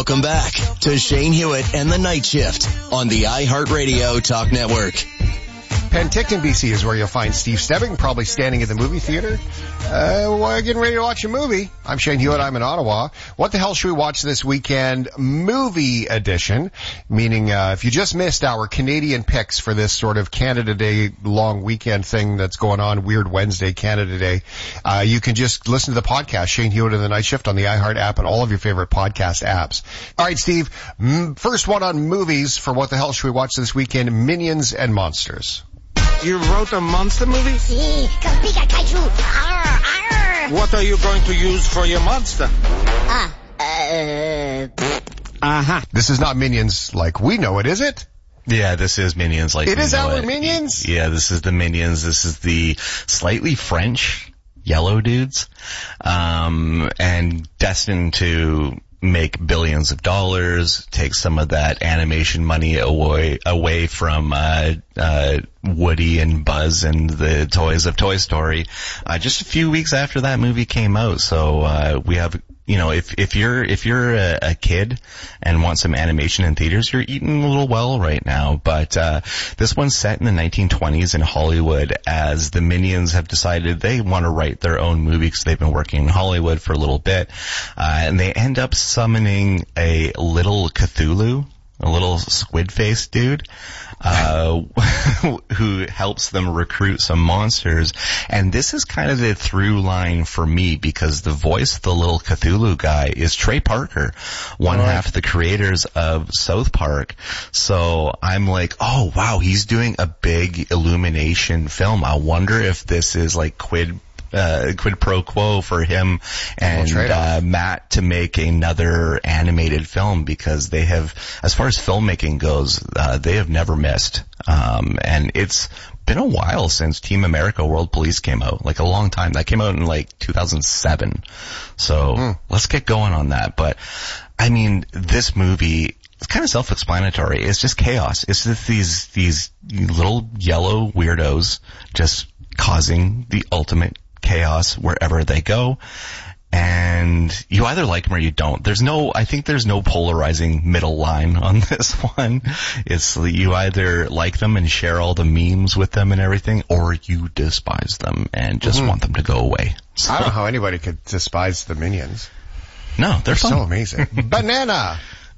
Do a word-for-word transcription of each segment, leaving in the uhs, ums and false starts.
Welcome back to Shane Hewitt and the Night Shift on the iHeartRadio Talk Network. Penticton, B C is where you'll find Steve Stebbing, probably standing at the movie theater, uh, while getting ready to watch a movie. I'm Shane Hewitt, I'm in Ottawa. What the hell should we watch this weekend? Movie edition, meaning uh, if you just missed our Canadian picks for this sort of Canada Day long weekend thing that's going on, Weird Wednesday, Canada Day, uh, you can just listen to the podcast, Shane Hewitt and the Night Shift, on the iHeart app and all of your favorite podcast apps. All right, Steve, m- first one on movies for what the hell should we watch this weekend? Minions and Monsters. You wrote a monster movie? Si, con pica kaiju. Arr, arr. What are you going to use for your monster? Ah, uh... Uh-huh. This is not Minions like we know it, is it? Yeah, this is Minions like It we is know our it. Minions? Yeah, this is the Minions. This is the slightly French yellow dudes, um, and destined to make billions of dollars, take some of that animation money away away from uh, uh, Woody and Buzz and the toys of Toy Story. Uh, just a few weeks after that movie came out, so uh, we have. You know, if if you're if you're a, a kid and want some animation in theaters, you're eating a little well right now. But uh this one's set in the nineteen twenties in Hollywood, as the Minions have decided they want to write their own movie because they've been working in Hollywood for a little bit, uh, and they end up summoning a little Cthulhu, a little squid-faced dude, uh, who helps them recruit some monsters. And this is kind of the through line for me, because the voice of the little Cthulhu guy is Trey Parker, one right. half of the creators of South Park. So I'm like, oh wow, he's doing a big Illumination film. I wonder if this is like quid Uh, quid pro quo for him and uh, Matt to make another animated film, because they have, as far as filmmaking goes, uh, they have never missed. Um, and it's been a while since Team America World Police came out, like a long time. That came out in like two thousand seven. So mm. let's get going on that. But I mean, this movie, it's kind of self-explanatory. It's just chaos. It's just these, these little yellow weirdos just causing the ultimate chaos wherever they go, and you either like them or you don't. There's no, I think there's no polarizing middle line on this one. It's you either like them and share all the memes with them and everything, or you despise them and just mm-hmm. want them to go away. So, I don't know how anybody could despise the Minions. No, they're, they're fun. so amazing. Banana!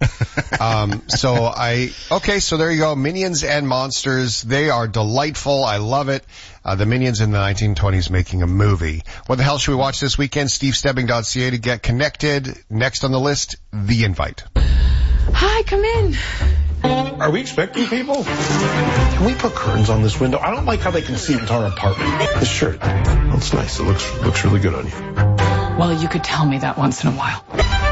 um, so I, okay, so there you go. Minions and Monsters. They are delightful. I love it. Uh, the Minions in the nineteen twenties making a movie. What the hell should we watch this weekend? steve stebbing dot c a to get connected. Next on the list, The Invite. Hi, come in. Are we expecting people? Can we put curtains on this window? I don't like how they can see into our apartment. This shirt, that's nice. It looks looks really good on you. Well, you could tell me that once in a while.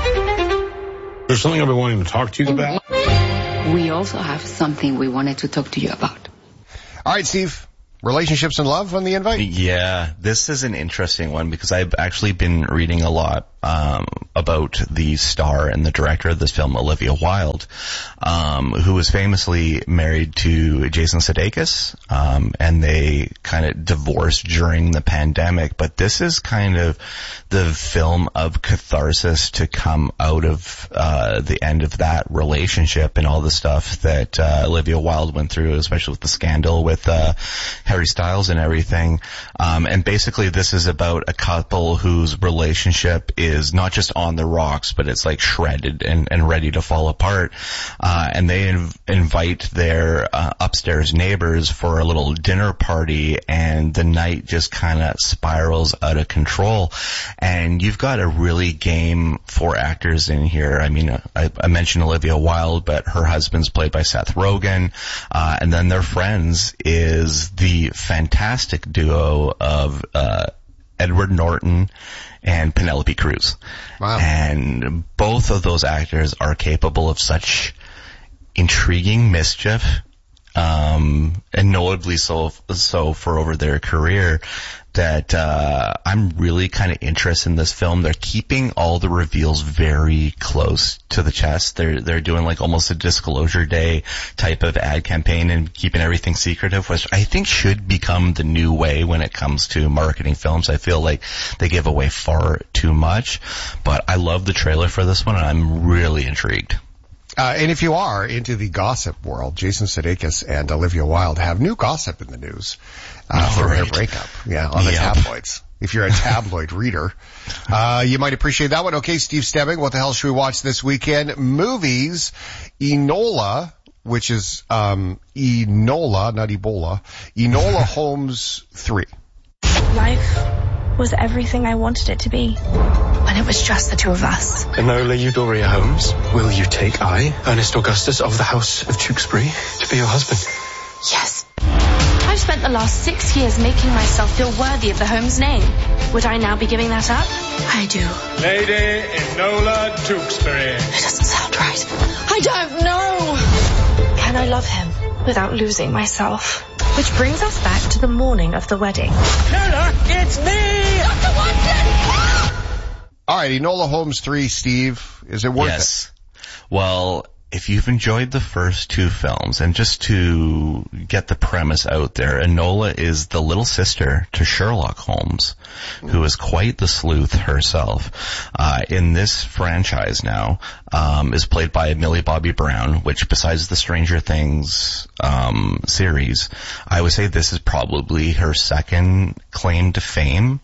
There's something I've been wanting to talk to you about. We also have something we wanted to talk to you about. All right, Steve. Relationships and love on The Invite? Yeah, this is an interesting one, because I've actually been reading a lot um about the star and the director of this film, Olivia Wilde, um who was famously married to Jason Sudeikis, um and they kind of divorced during the pandemic. But this is kind of the film of catharsis to come out of uh the end of that relationship and all the stuff that uh, Olivia Wilde went through, especially with the scandal with uh Harry Styles and everything. Um, and basically this is about a couple whose relationship is not just on the rocks, but it's like shredded and, and ready to fall apart. Uh, and they inv- invite their uh, upstairs neighbors for a little dinner party, and the night just kind of spirals out of control. And you've got a really game four actors in here. I mean, I, I mentioned Olivia Wilde, but her husband's played by Seth Rogen. Uh, and then their friends is the fantastic duo of uh Edward Norton and Penelope Cruz. Wow. And both of those actors are capable of such intriguing mischief, um, and notably so, so for over their career, that uh I'm really kind of interested in this film. They're keeping all the reveals very close to the chest. They're they're doing like almost a disclosure day type of ad campaign and keeping everything secretive, which I think should become the new way when it comes to marketing films. I feel like they give away far too much, but I love the trailer for this one and I'm really intrigued. Uh, and if you are into the gossip world, Jason Sudeikis and Olivia Wilde have new gossip in the news uh, oh, for right. their breakup. Yeah, on the yep. tabloids. If you're a tabloid reader, uh, you might appreciate that one. Okay, Steve Stebbing, what the hell should we watch this weekend? Movies, Enola, which is um Enola, not Ebola, Enola Holmes three. Life was everything I wanted it to be when it was just the two of us. Enola Euphoria Holmes, will you take I, Ernest Augustus of the House of Tewkesbury, to be your husband? Yes. I've spent the last six years making myself feel worthy of the Holmes name. Would I now be giving that up? I do. Lady Enola Tewkesbury. It doesn't sound right. I don't know. Can I love him without losing myself? Which brings us back to the morning of the wedding. Enola, it's me! Doctor Watson! All right, Enola Holmes three, Steve. Is it worth yes. it? Well, if you've enjoyed the first two films, and just to get the premise out there, Enola is the little sister to Sherlock Holmes, who is quite the sleuth herself. Uh, in this franchise now, um, is played by Millie Bobby Brown, which besides the Stranger Things, um, series, I would say this is probably her second claim to fame.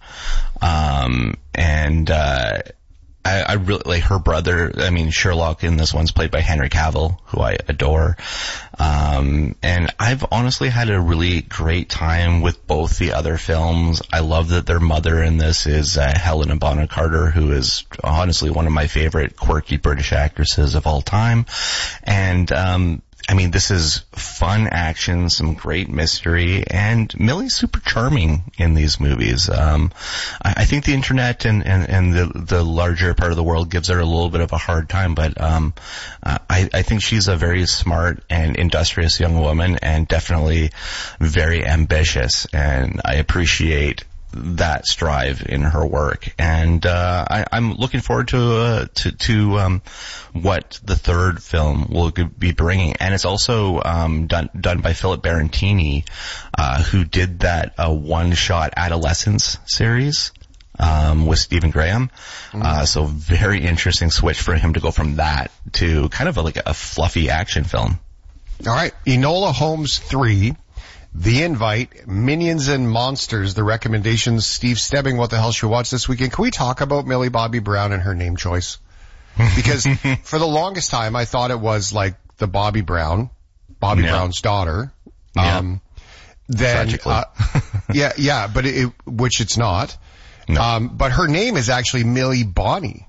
Um, and, uh, I, I really, like her brother, I mean, Sherlock in this one's played by Henry Cavill, who I adore. Um, and I've honestly had a really great time with both the other films. I love that their mother in this is uh, Helena Bonham Carter, who is honestly one of my favorite quirky British actresses of all time. And, um, I mean, this is fun action, some great mystery, and Millie's super charming in these movies. Um, I, I think the internet and, and, and the, the larger part of the world gives her a little bit of a hard time, but um, uh, I, I think she's a very smart and industrious young woman and definitely very ambitious, and I appreciate that strive in her work. And uh I, I'm looking forward to uh, to to um what the third film will be bringing. And it's also um done done by Philip Barantini, uh who did that uh, one shot Adolescence series um with Stephen Graham. Mm-hmm. Uh so very interesting switch for him to go from that to kind of a, like a fluffy action film. All right, Enola Holmes three, The Invite, Minions and Monsters, the recommendations. Steve Stebbing, what the hell should we watch this weekend? Can we talk about Millie Bobby Brown and her name choice? Because for the longest time, I thought it was like the Bobby Brown, Bobby yeah. Brown's daughter. Yeah. Um, then, uh, yeah, yeah, but it, it, which it's not. No. Um, but her name is actually Millie Bonnie.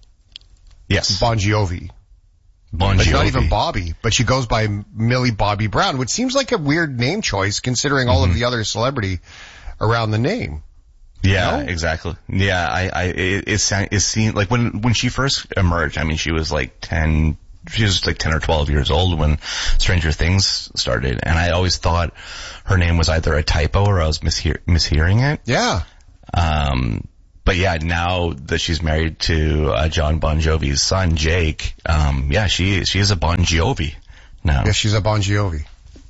Yes. Bon Jovi. Bon Jovi. It's not even Bobby, but she goes by Millie Bobby Brown, which seems like a weird name choice considering all mm-hmm. of the other celebrity around the name. Yeah, you know? exactly. Yeah, I, I, it, it, it seemed like when, when she first emerged, I mean, she was like ten, she was like ten or twelve years old when Stranger Things started, and I always thought her name was either a typo or I was mishear, mishearing it. Yeah. Um, But yeah, now that she's married to uh, John Bon Jovi's son, Jake, um, yeah, she she is a Bon Jovi now. Yeah, she's a Bon Jovi.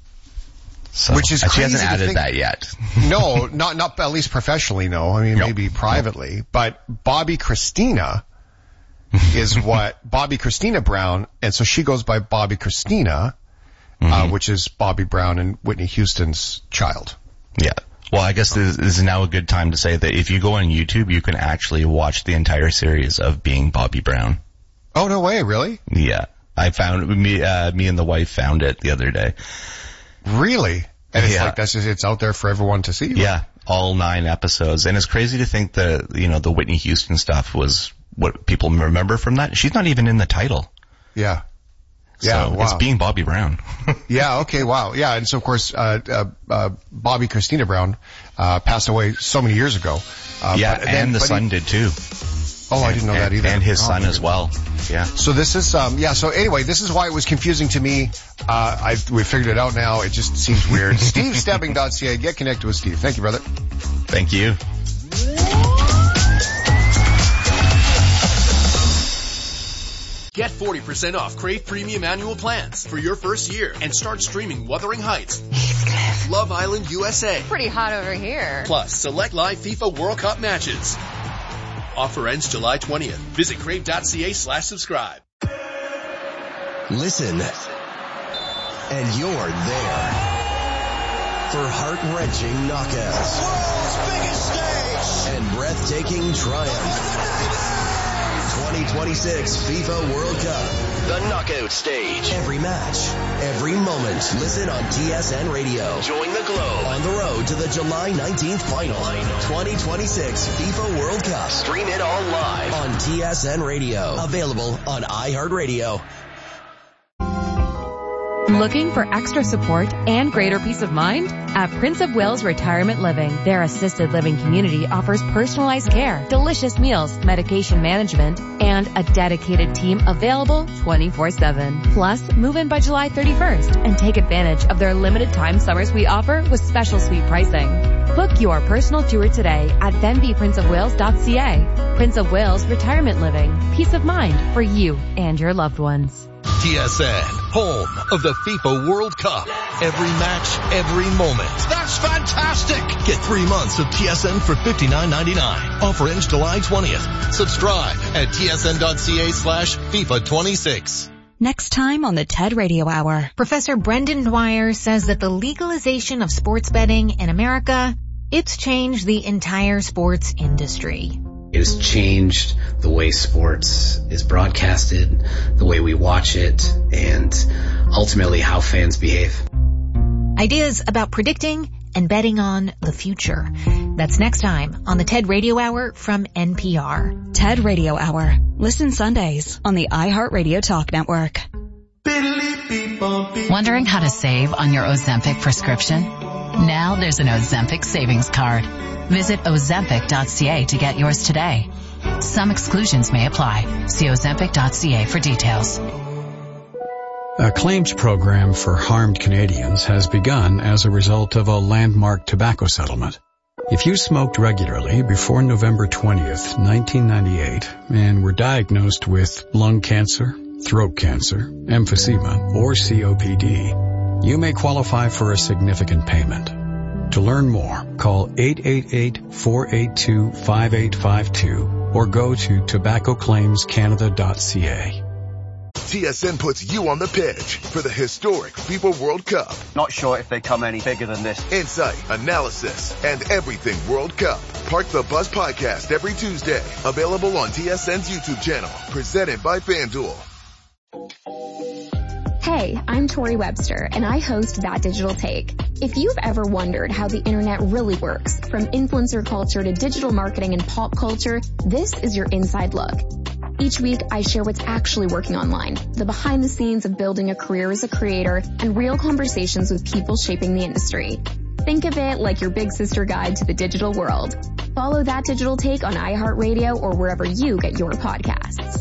So, Which is and she crazy hasn't to added think. that yet. No, not not at least professionally. No, I mean Nope. maybe privately. Nope. But Bobby Christina is what Bobby Christina Brown, and so she goes by Bobby Christina, mm-hmm. uh, which is Bobby Brown and Whitney Houston's child. Yeah. Well, I guess this is now a good time to say that if you go on YouTube, you can actually watch the entire series of Being Bobby Brown. Oh, no way, really? Yeah. I found, me, uh, me and the wife found it the other day. Really? And it's yeah. like, that's just, it's out there for everyone to see? Yeah. All nine episodes. And it's crazy to think that, you know, the Whitney Houston stuff was what people remember from that. She's not even in the title. Yeah. Yeah, so wow. It's Being Bobby Brown. Yeah, okay, wow. Yeah, and so of course, uh, uh, uh, Bobby Christina Brown, uh, passed away so many years ago. Uh, yeah, but then, and the but son he, did too. Oh, I didn't know and, that either. And his oh, son as well. Yeah. So this is, um, yeah, so anyway, this is why it was confusing to me. Uh, I, we figured it out now. It just seems weird. Steve Stebbing dot C A. Get connected with Steve. Thank you, brother. Thank you. Get forty percent off Crave Premium Annual Plans for your first year and start streaming Wuthering Heights, Heathcliff, Love Island U S A. Pretty hot over here. Plus, select live FIFA World Cup matches. Offer ends July twentieth. Visit crave.ca slash subscribe. Listen, and you're there for heart-wrenching knockouts. World's biggest stage! And breathtaking triumph. twenty twenty-six FIFA World Cup. The knockout stage. Every match, every moment. Listen on T S N Radio. Join the globe on the road to the July nineteenth final. twenty twenty-six FIFA World Cup. Stream it all live on T S N Radio. Available on iHeartRadio. Looking for extra support and greater peace of mind? At Prince of Wales Retirement Living, their assisted living community offers personalized care, delicious meals, medication management, and a dedicated team available twenty-four seven. Plus, move in by July thirty-first and take advantage of their limited time summer suite offer with special suite pricing. Book your personal tour today at then be prince of wales dot c a. Prince of Wales Retirement Living. Peace of mind for you and your loved ones. T S N, home of the FIFA World Cup. Every match, every moment. That's fantastic! Get three months of T S N for fifty-nine ninety-nine. Offer ends July twentieth. Subscribe at tsn.ca slash FIFA 26. Next time on the TED Radio Hour. Professor Brendan Dwyer says that the legalization of sports betting in America, it's changed the entire sports industry. It has changed the way sports is broadcasted, the way we watch it, and ultimately how fans behave. Ideas about predicting and betting on the future. That's next time on the TED Radio Hour from N P R. TED Radio Hour. Listen Sundays on the iHeartRadio Talk Network. Wondering how to save on your Ozempic prescription? Now there's an Ozempic savings card. Visit ozempic dot c a to get yours today. Some exclusions may apply. See ozempic dot c a for details. A claims program for harmed Canadians has begun as a result of a landmark tobacco settlement. If you smoked regularly before November twentieth, nineteen ninety-eight, and were diagnosed with lung cancer, throat cancer, emphysema, or C O P D, you may qualify for a significant payment. To learn more, call eight eight eight, four eight two, five eight five two or go to tobacco claims canada dot c a. T S N puts you on the pitch for the historic FIFA World Cup. Not sure if they come any bigger than this. Insight, analysis, and everything World Cup. Park the Bus podcast every Tuesday. Available on T S N's YouTube channel. Presented by FanDuel. Hey, I'm Tori Webster, and I host That Digital Take. If you've ever wondered how the internet really works, from influencer culture to digital marketing and pop culture, this is your inside look. Each week, I share what's actually working online, the behind the scenes of building a career as a creator, and real conversations with people shaping the industry. Think of it like your big sister guide to the digital world. Follow That Digital Take on iHeartRadio or wherever you get your podcasts.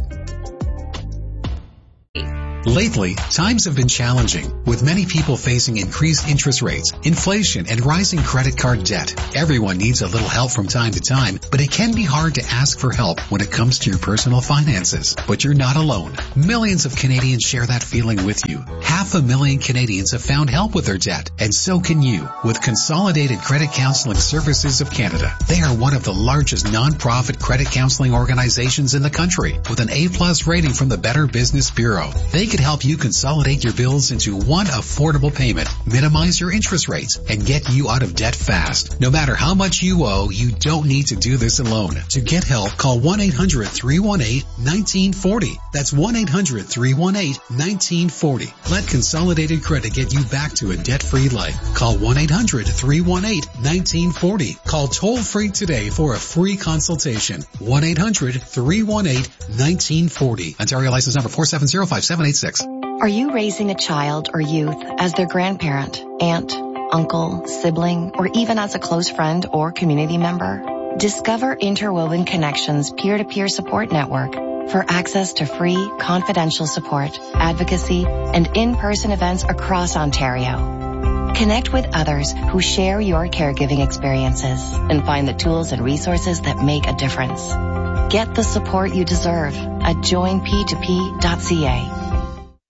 Lately, times have been challenging, with many people facing increased interest rates, inflation, and rising credit card debt. Everyone needs a little help from time to time, but it can be hard to ask for help when it comes to your personal finances. But you're not alone. Millions of Canadians share that feeling with you. Half a million Canadians have found help with their debt, and so can you, with Consolidated Credit Counseling Services of Canada. They are one of the largest non-profit credit counseling organizations in the country, with an A-plus rating from the Better Business Bureau. They can help you consolidate your bills into one affordable payment, minimize your interest rates, and get you out of debt fast. No matter how much you owe, you don't need to do this alone. To get help, call one eight hundred, three one eight, one nine four zero. That's one eight hundred, three one eight, one nine four zero. Let Consolidated Credit get you back to a debt-free life. Call one eight hundred, three one eight, one nine four zero. Call toll-free today for a free consultation. one eight hundred, three one eight, one nine four zero. Ontario license number four seven zero five seven eight six. Are you raising a child or youth as their grandparent, aunt, uncle, sibling, or even as a close friend or community member? Discover Interwoven Connections peer-to-peer support network for access to free, confidential support, advocacy, and in-person events across Ontario. Connect with others who share your caregiving experiences and find the tools and resources that make a difference. Get the support you deserve at join p two p dot c a.